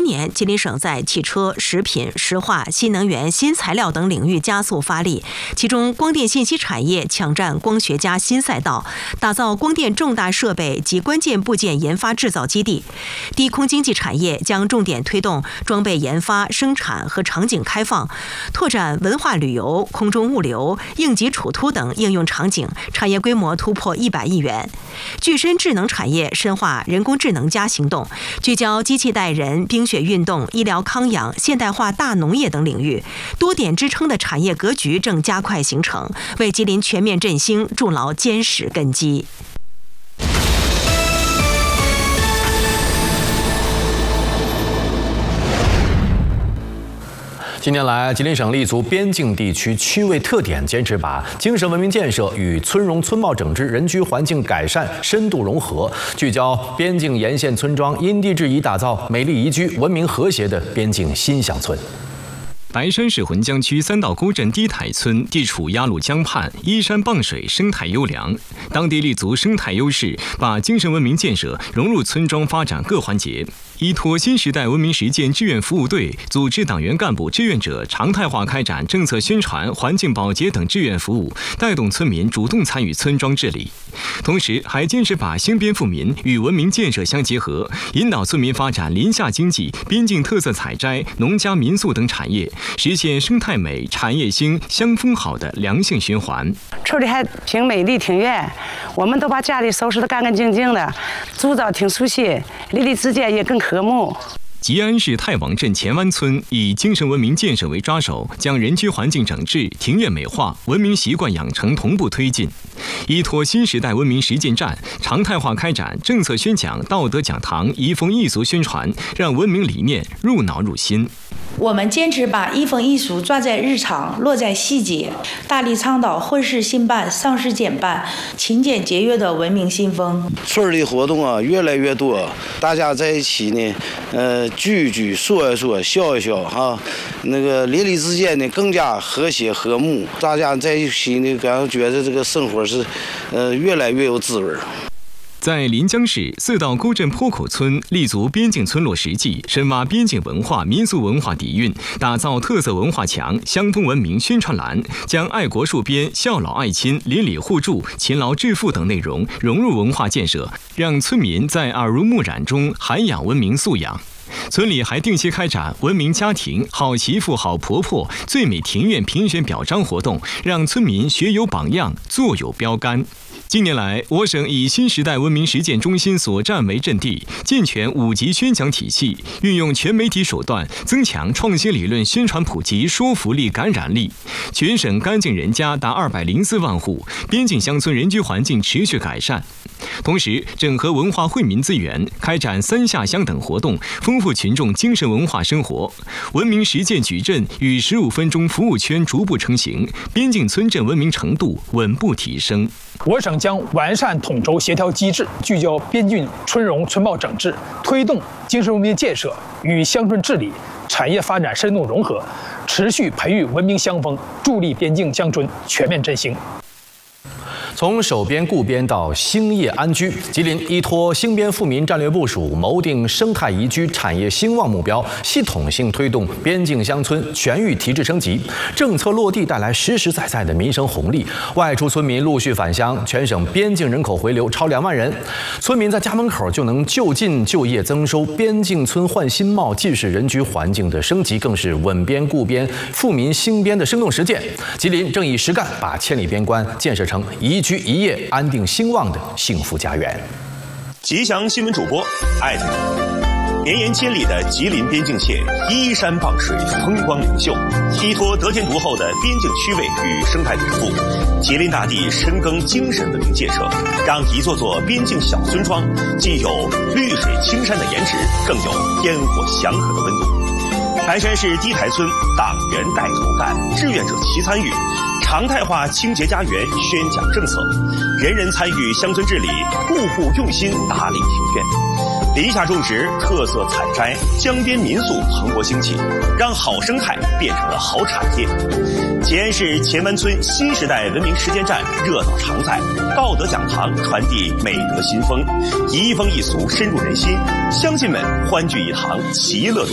今年，吉林省在汽车、食品、石化、新能源、新材料等领域加速发力，其中光电信息产业抢占光学加新赛道，打造光电重大设备及关键部件研发制造基地。低空经济产业将重点推动装备研发、生产和场景开放，拓展文化旅游、空中物流、应急处突等应用场景，产业规模突破100亿元。具身智能产业深化人工智能加行动，聚焦机器带人、冰雪运动、医疗康养、现代化大农业等领域，多点支撑的产业格局正加快形成，为吉林全面振兴筑牢坚实根基。 近年来，吉林省立足边境地区区位特点，坚持把精神文明建设与村容村貌整治、人居环境改善深度融合，聚焦边境沿线村庄，因地制宜打造美丽宜居、文明和谐的边境新乡村。 白山市浑江区三道沟镇低台村地处鸭绿江畔，依山傍水，生态优良。当地立足生态优势，把精神文明建设融入村庄发展各环节。依托新时代文明实践志愿服务队，组织党员干部志愿者常态化开展政策宣传、环境保洁等志愿服务，带动村民主动参与村庄治理。同时，还坚持把兴边富民与文明建设相结合，引导村民发展林下经济、边境特色采摘、农家民宿等产业，实现生态美、产业兴、乡风好的良性循环。 村里还挺美丽、挺远，我们都把家里收拾得干干净净的，组造挺熟悉，邻里之间也更和睦。 吉安市太王镇前湾村以精神文明建设为抓手，将人居环境整治、庭院美化、文明习惯养成同步推进。依托新时代文明实践站，常态化开展政策宣讲、道德讲堂、移风易俗宣传，让文明理念入脑入心。 我们坚持把移风易俗抓在日常、落在细节，大力倡导婚事兴办、丧事简办、勤俭节约的文明新风。 村里活动啊越来越多，大家在一起呢，聚一聚、说一说、笑一笑哈，那个邻里之间呢更加和谐和睦，大家在一起呢，感觉得这个生活是，越来越有滋味。 在临江市四道沟镇坡口村，立足边境村落实际，深挖边境文化、民俗文化底蕴，打造特色文化墙、乡风文明宣传栏，将爱国戍边、孝老爱亲、邻里互助、勤劳致富等内容融入文化建设，让村民在耳濡目染中涵养文明素养。村里还定期开展文明家庭、好媳妇好婆婆、最美庭院评选表彰活动，让村民学有榜样，做有标杆。近年来，我省以新时代文明实践中心所站为阵地，健全5级宣讲体系，运用全媒体手段，增强创新理论宣传普及说服力、感染力。全省干净人家达204万户，边境乡村人居环境持续改善。同时，整合文化惠民资源，开展3下乡等活动，丰富群众精神文化生活。文明实践矩阵与15分钟服务圈逐步成型，边境村镇文明程度稳步提升。 我省将完善统筹协调机制，聚焦边境村容村貌整治，推动精神文明建设与乡村治理、产业发展深度融合，持续培育文明乡风，助力边境乡村全面振兴。 从守边顾边到兴业安居，吉林依托兴边富民战略部署，谋定生态宜居、产业兴旺目标，系统性推动边境乡村全域提质升级，政策落地带来实实在在的民生红利。外出村民陆续返乡，全省边境人口回流超2万人，村民在家门口就能就近就业增收，边境村焕新貌，既是人居环境的升级，更是稳边顾边、富民兴边的生动实践。吉林正以实干把千里边关建设成宜居宜业、安定兴旺的幸福家园。 吉祥新闻主播艾特你，绵延千里的吉林边境线，依山傍水，风光领袖，依托得天独厚的边境区位与生态禀赋，吉林大地深耕精神文明建设，让一座座边境小村庄既有绿水青山的颜值，更有烟火祥和的温度。白山市低台村党员带头干，志愿者齐参与，常态化清洁家园宣讲政策，人人参与乡村治理，户户用心打理庭院，林下种植、特色采摘、江边民宿蓬勃兴起，让好生态变成了好产业。吉安市前湾村新时代文明实践站热闹常在，道德讲堂传递美德新风，移风易俗深入人心，乡亲们欢聚一堂，其乐融